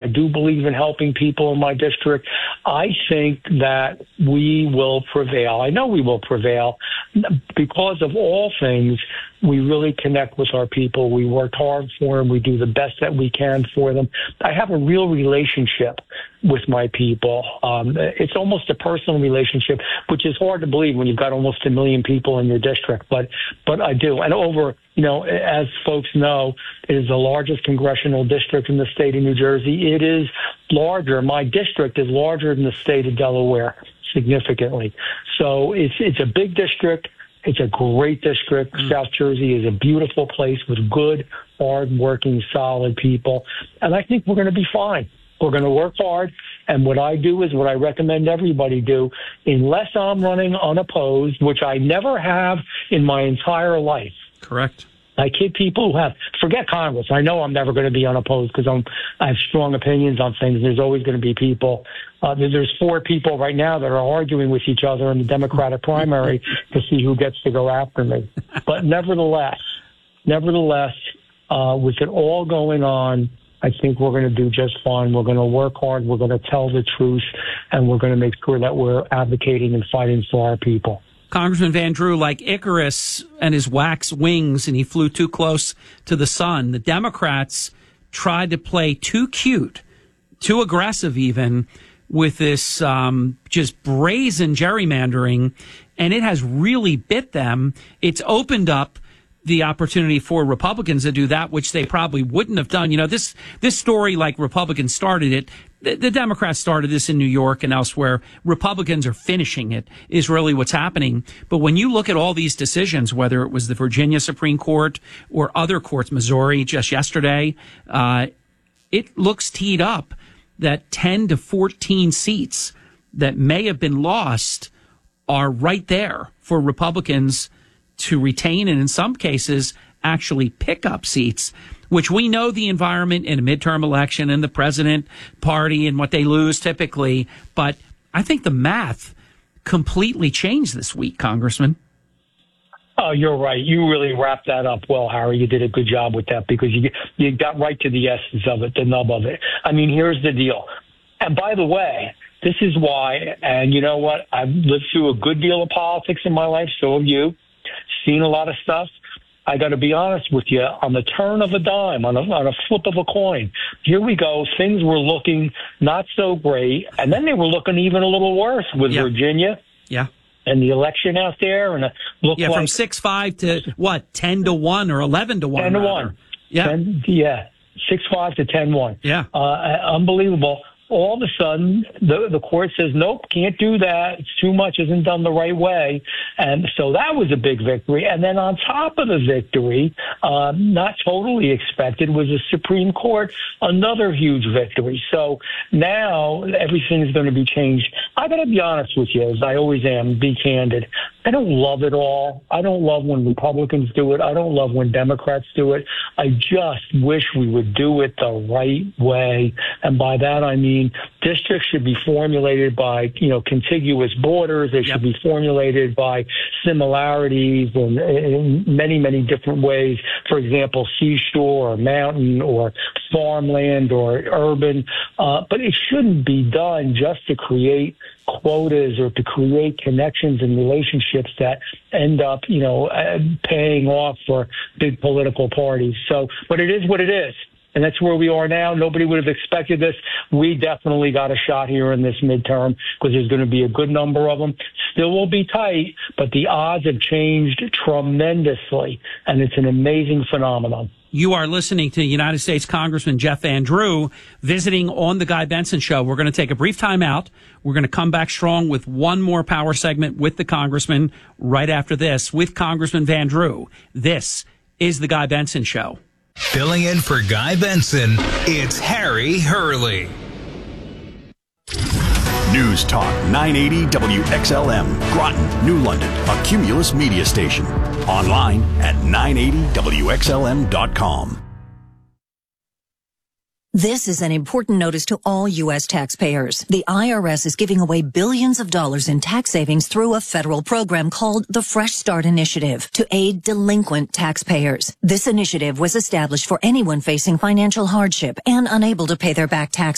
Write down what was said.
do believe in helping people in my district. I think that we will prevail. I know we will prevail because of all things. We really connect with our people. We work hard for them. We do the best that we can for them. I have a real relationship with my people. It's almost a personal relationship, which is hard to believe when you've got almost 1 million people in your district. But I do. And over, as folks know, it is the largest congressional district in the state of New Jersey. It is larger. My district is larger than the state of Delaware significantly. So it's a big district. It's a great district. South Jersey is a beautiful place with good, hard-working, solid people. And I think we're going to be fine. We're going to work hard. And what I do is what I recommend everybody do, unless I'm running unopposed, which I never have in my entire life. Correct. I kid people who forget Congress. I know I'm never going to be unopposed because I have strong opinions on things. There's always going to be people. There's 4 people right now that are arguing with each other in the Democratic primary to see who gets to go after me. But nevertheless, with it all going on, I think we're going to do just fine. We're going to work hard. We're going to tell the truth, and we're going to make sure that we're advocating and fighting for our people. Congressman Van Drew, like Icarus and his wax wings, and he flew too close to the sun, the Democrats tried to play too cute, too aggressive even, with this just brazen gerrymandering, and it has really bit them. It's opened up the opportunity for Republicans to do that, which they probably wouldn't have done. This story, like Republicans started it, the Democrats started this in New York and elsewhere. Republicans are finishing it, is really what's happening. But when you look at all these decisions, whether it was the Virginia Supreme Court or other courts, Missouri just yesterday, it looks teed up that 10 to 14 seats that may have been lost are right there for Republicans to retain, and in some cases actually pick up seats, which we know the environment in a midterm election and the president party and what they lose typically. But I think the math completely changed this week, Congressman. Oh, you're right. You really wrapped that up well, Harry. You did a good job with that because you got right to the essence of it, the nub of it. I mean, here's the deal. And by the way, this is why, and you know what? I've lived through a good deal of politics in my life. So have you. Seen a lot of stuff. I got to be honest with you, on the turn of a dime, on a flip of a coin, here we go. Things were looking not so great, and then they were looking even a little worse with Virginia. Yeah. And the election out there, and it looked like from 6-5 to what, 10-1 or 11-1? 10-1. Yeah. 6-5 to 10-1. Yeah. Unbelievable. All of a sudden, the court says, nope, can't do that. It's too much, isn't done the right way. And so that was a big victory. And then on top of the victory, not totally expected, was the Supreme Court, another huge victory. So now everything is going to be changed. I got to be honest with you, as I always am, be candid. I don't love it all. I don't love when Republicans do it. I don't love when Democrats do it. I just wish we would do it the right way. And by that, I mean, districts should be formulated by, contiguous borders. They should be formulated by similarities in many, many different ways. For example, seashore or mountain or farmland or urban. But it shouldn't be done just to create quotas or to create connections and relationships that end up, paying off for big political parties. So, but it is what it is. And that's where we are now. Nobody would have expected this. We definitely got a shot here in this midterm because there's going to be a good number of them. Still will be tight, but the odds have changed tremendously, and it's an amazing phenomenon. You are listening to United States Congressman Jeff Van Drew visiting on the Guy Benson Show. We're going to take a brief time out. We're going to come back strong with one more power segment with the Congressman right after this with Congressman Van Drew. This is the Guy Benson Show. Filling in for Guy Benson, it's Harry Hurley. News Talk 980 WXLM, Groton, New London, a Cumulus media station. Online at 980WXLM.com. This is an important notice to all U.S. taxpayers. The IRS is giving away billions of dollars in tax savings through a federal program called the Fresh Start Initiative to aid delinquent taxpayers. This initiative was established for anyone facing financial hardship and unable to pay their back taxes.